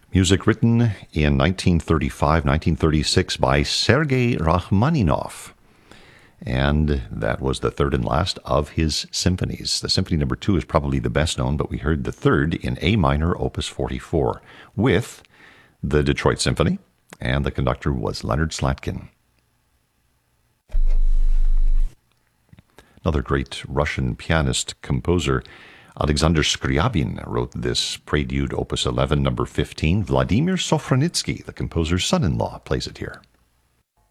Music written in 1935, 1936 by Sergei Rachmaninoff. And that was the third and last of his symphonies. The Symphony Number 2 is probably the best known, but we heard the third in A minor, Opus 44, with the Detroit Symphony, and the conductor was Leonard Slatkin. Another great Russian pianist, composer, Alexander Scriabin, wrote this Prelude, Opus 11, number 15. Vladimir Sofronitsky, the composer's son-in-law, plays it here.